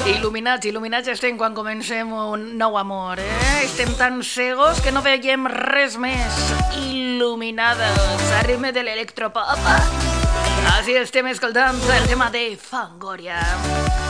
Il·luminats estem quan comencem un nou amor, Estem tan cegos que no veiem res més. Il·luminades, a ritme de l'electropop. Així estem escoltant el tema de Fangoria.